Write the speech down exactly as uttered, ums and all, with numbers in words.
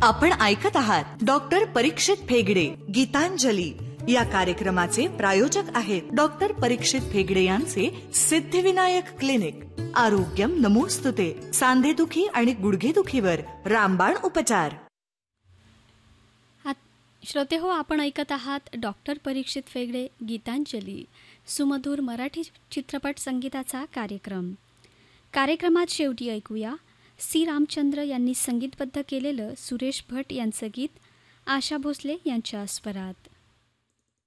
आपण ऐकत आहात डॉक्टर परीक्षित फेगडे गीतांजली या कार्यक्रमाचे प्रायोजक आहेत डॉक्टर परीक्षित फेगडे यांचे सिद्धिविनायक क्लिनिक. आरोग्यम नमोस्तुते. सांधेदुखी आणि गुडघेदुखीवर रामबाण उपचार. श्रोते हो, आपण ऐकत आहात डॉक्टर परीक्षित फेगडे गीतांजली, सुमधुर मराठी चित्रपट संगीताचा कार्यक्रम. कार्यक्रमात शेवटी ऐकूया सी रामचंद्र यांनी संगीतबद्ध केलेलं सुरेश भट यांचं गीत आशा भोसले यांच्या स्वरात.